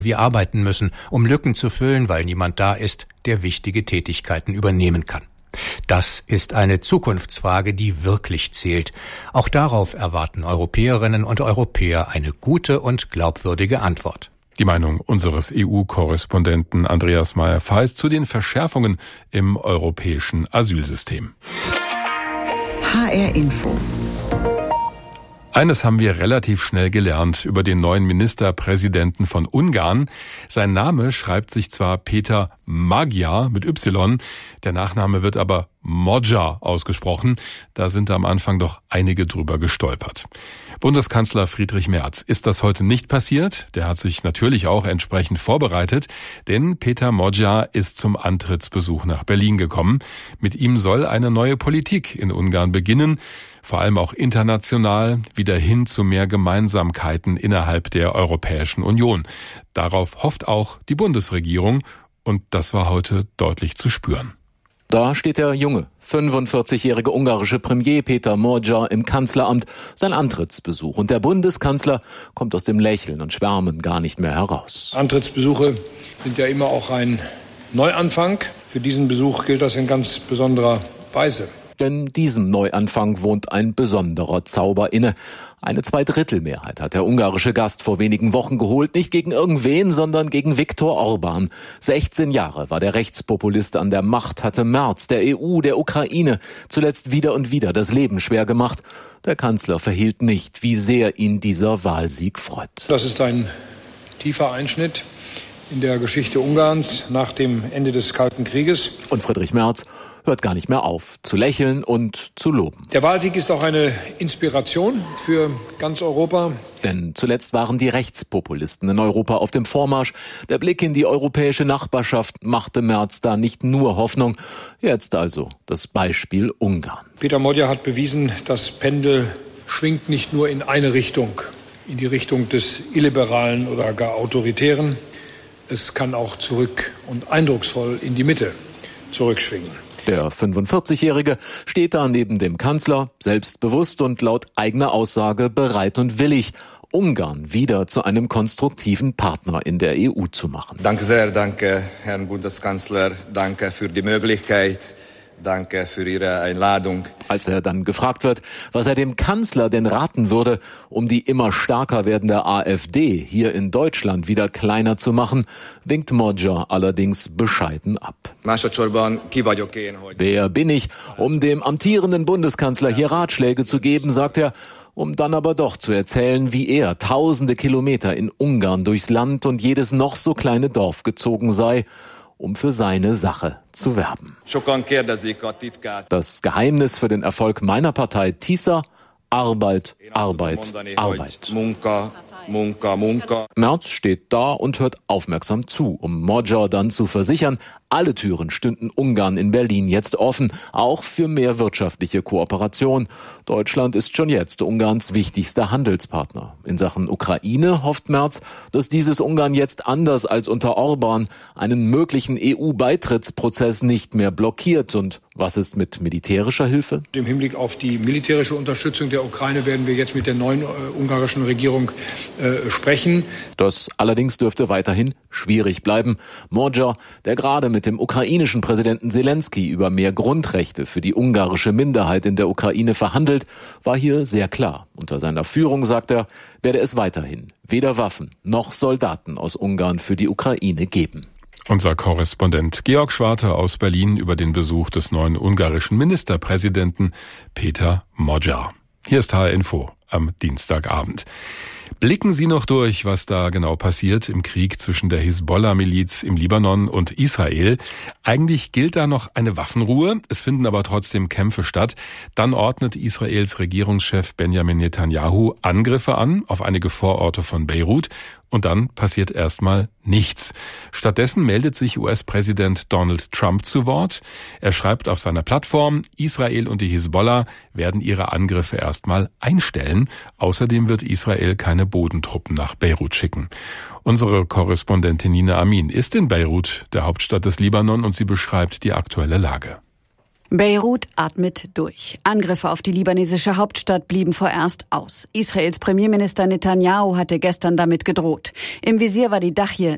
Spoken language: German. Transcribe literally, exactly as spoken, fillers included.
wir arbeiten müssen, um Lücken zu füllen, weil niemand da ist, der wichtige Tätigkeiten übernehmen kann. Das ist eine Zukunftsfrage, die wirklich zählt. Auch darauf erwarten Europäerinnen und Europäer eine gute und glaubwürdige Antwort. Die Meinung unseres E U-Korrespondenten Andreas Meyer-Feist zu den Verschärfungen im europäischen Asylsystem. H R Info. Eines haben wir relativ schnell gelernt über den neuen Ministerpräsidenten von Ungarn. Sein Name schreibt sich zwar Peter Magyar mit Y, der Nachname wird aber Magyar ausgesprochen. Da sind am Anfang doch einige drüber gestolpert. Bundeskanzler Friedrich Merz ist das heute nicht passiert. Der hat sich natürlich auch entsprechend vorbereitet, denn Peter Magyar ist zum Antrittsbesuch nach Berlin gekommen. Mit ihm soll eine neue Politik in Ungarn beginnen, vor allem auch international, wieder hin zu mehr Gemeinsamkeiten innerhalb der Europäischen Union. Darauf hofft auch die Bundesregierung und das war heute deutlich zu spüren. Da steht der junge, fünfundvierzigjährige ungarische Premier Peter Magyar im Kanzleramt, sein Antrittsbesuch. Und der Bundeskanzler kommt aus dem Lächeln und Schwärmen gar nicht mehr heraus. Antrittsbesuche sind ja immer auch ein Neuanfang. Für diesen Besuch gilt das in ganz besonderer Weise. Denn diesem Neuanfang wohnt ein besonderer Zauber inne. Eine Zweidrittelmehrheit hat der ungarische Gast vor wenigen Wochen geholt, nicht gegen irgendwen, sondern gegen Viktor Orbán. sechzehn Jahre war der Rechtspopulist an der Macht, hatte Merz, der E U, der Ukraine zuletzt wieder und wieder das Leben schwer gemacht. Der Kanzler verhehlt nicht, wie sehr ihn dieser Wahlsieg freut. Das ist ein tiefer Einschnitt in der Geschichte Ungarns nach dem Ende des Kalten Krieges. Und Friedrich Merz hört gar nicht mehr auf, zu lächeln und zu loben. Der Wahlsieg ist auch eine Inspiration für ganz Europa. Denn zuletzt waren die Rechtspopulisten in Europa auf dem Vormarsch. Der Blick in die europäische Nachbarschaft machte Merz da nicht nur Hoffnung. Jetzt also das Beispiel Ungarn. Peter Magyar hat bewiesen, das Pendel schwingt nicht nur in eine Richtung, in die Richtung des Illiberalen oder gar Autoritären. Es kann auch zurück und eindrucksvoll in die Mitte zurückschwingen. Der fünfundvierzigjährige steht da neben dem Kanzler, selbstbewusst und laut eigener Aussage bereit und willig, Ungarn wieder zu einem konstruktiven Partner in der E U zu machen. Danke sehr, danke, Herrn Bundeskanzler, danke für die Möglichkeit. Danke für Ihre Einladung. Als er dann gefragt wird, was er dem Kanzler denn raten würde, um die immer stärker werdende AfD hier in Deutschland wieder kleiner zu machen, winkt Magyar allerdings bescheiden ab. Wer bin ich, um dem amtierenden Bundeskanzler hier Ratschläge zu geben, sagt er, um dann aber doch zu erzählen, wie er tausende Kilometer in Ungarn durchs Land und jedes noch so kleine Dorf gezogen sei, um für seine Sache zu werben. Das Geheimnis für den Erfolg meiner Partei TISA: Arbeit, Arbeit, Arbeit. Merz steht da und hört aufmerksam zu, um Magyar dann zu versichern, alle Türen stünden Ungarn in Berlin jetzt offen, auch für mehr wirtschaftliche Kooperation. Deutschland ist schon jetzt Ungarns wichtigster Handelspartner. In Sachen Ukraine hofft Merz, dass dieses Ungarn jetzt anders als unter Orbán einen möglichen E U-Beitrittsprozess nicht mehr blockiert. Und was ist mit militärischer Hilfe? Im Hinblick auf die militärische Unterstützung der Ukraine werden wir jetzt mit der neuen äh, ungarischen Regierung äh, sprechen. Das allerdings dürfte weiterhin schwierig bleiben. Magyar, der gerade mit dem ukrainischen Präsidenten Selenskyj über mehr Grundrechte für die ungarische Minderheit in der Ukraine verhandelt, war hier sehr klar. Unter seiner Führung, sagt er, werde es weiterhin weder Waffen noch Soldaten aus Ungarn für die Ukraine geben. Unser Korrespondent Georg Schwarte aus Berlin über den Besuch des neuen ungarischen Ministerpräsidenten Peter Magyar. Hier ist H R Info am Dienstagabend. Blicken Sie noch durch, was da genau passiert im Krieg zwischen der Hisbollah-Miliz im Libanon und Israel. Eigentlich gilt da noch eine Waffenruhe, es finden aber trotzdem Kämpfe statt. Dann ordnet Israels Regierungschef Benjamin Netanyahu Angriffe an auf einige Vororte von Beirut. Und dann passiert erstmal nichts. Stattdessen meldet sich U S-Präsident Donald Trump zu Wort. Er schreibt auf seiner Plattform, Israel und die Hisbollah werden ihre Angriffe erstmal einstellen. Außerdem wird Israel keine Bodentruppen nach Beirut schicken. Unsere Korrespondentin Nina Amin ist in Beirut, der Hauptstadt des Libanon, und sie beschreibt die aktuelle Lage. Beirut atmet durch. Angriffe auf die libanesische Hauptstadt blieben vorerst aus. Israels Premierminister Netanyahu hatte gestern damit gedroht. Im Visier war die Dachje